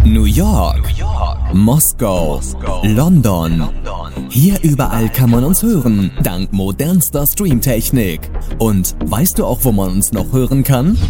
New York, Moskau, London. Hier überall kann man uns hören, dank modernster Streamtechnik. Und weißt du auch, wo man uns noch hören kann?